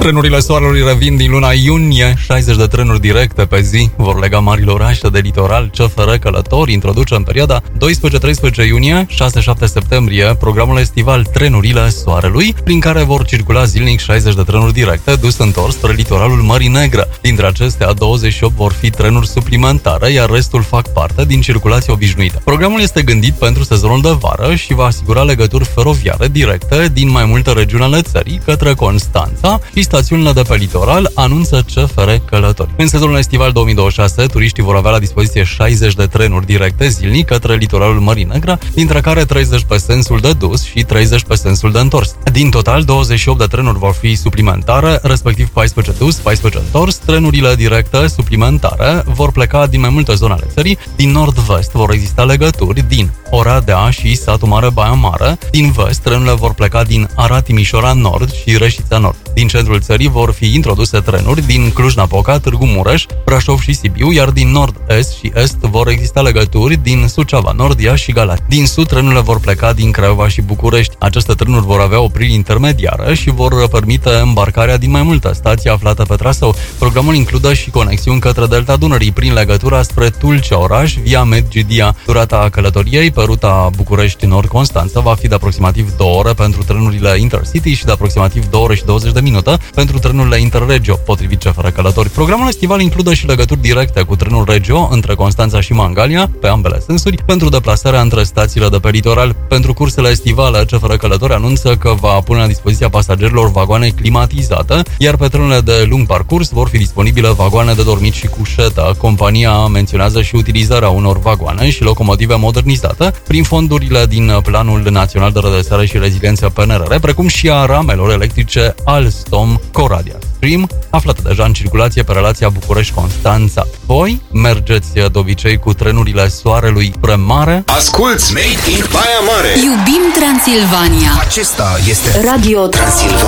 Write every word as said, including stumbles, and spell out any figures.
Trenurile soarelui revin din luna iunie, șaizeci de trenuri directe pe zi vor lega marile orașe de litoral. C F R Călători introduce în perioada doisprezece-treisprezece iunie, șase-șapte septembrie programul estival Trenurile Soarelui, prin care vor circula zilnic șaizeci de trenuri directe dus-întors spre litoralul Mării Negre. Dintre acestea, douăzeci și opt vor fi trenuri suplimentare, iar restul fac parte din circulație obișnuită. Programul este gândit pentru sezonul de vară și va asigura legături feroviare directe din mai multe regiuni ale țării către Constanța și stațiunile de pe litoral, anunță C F R Călători. În sezonul estival două mii douăzeci și șase, turiștii vor avea la dispoziție șaizeci de trenuri directe zilnic către litoralul Mării Negre, dintre care treizeci pe sensul de dus și treizeci pe sensul de întors. Din total, douăzeci și opt de trenuri vor fi suplimentare, respectiv paisprezece dus, paisprezece întors. Trenurile directe suplimentare vor pleca din mai multe zone ale țării. Din nord-vest vor exista legături din Oradea și Satu Mare, Baia Mare. Din vest, trenurile vor pleca din Arad, Timișoara Nord și Reșița Nord. Din centrul țării vor fi introduse trenuri din Cluj-Napoca, Târgu Mureș, Brașov și Sibiu, iar din nord-est și est vor exista legături din Suceava, Nord, Iași și Galați. Din sud, trenurile vor pleca din Craiova și București. Aceste trenuri vor avea opriri intermediare și vor permite îmbarcarea din mai multe stații aflate pe traseu. Programul include și conexiuni către Delta Dunării prin legătura spre Tulcea oraș via Medgidia. Durata călătoriei pe ruta București-Nord-Constanța va fi de aproximativ două ore pentru trenurile Intercity și de aproximativ două ore și douăzeci de minute pentru trenurile Interregio, potrivit C F R Călători. Programul estival include și legături directe cu trenul Regio între Constanța și Mangalia, pe ambele sensuri, pentru deplasarea între stațiile de pe litoral. Pentru cursele estivale, C F R Călători anunță că va pune la dispoziția pasagerilor vagoane climatizate, iar pe trenurile de lung parcurs vor fi disponibile vagoane de dormit și cușetă. Compania menționează și utilizarea unor vagoane și locomotive modernizate prin fondurile din Planul Național de Redresare și Reziliență P N R R, precum și a ramelor electrice Alstom Coradia Stream, aflată deja în circulație pe relația București-Constanța. Voi mergeți de obicei cu trenurile soarelui spre mare? Asculți Made in Baia Mare! Iubim Transilvania! Acesta este Radio Transilvania.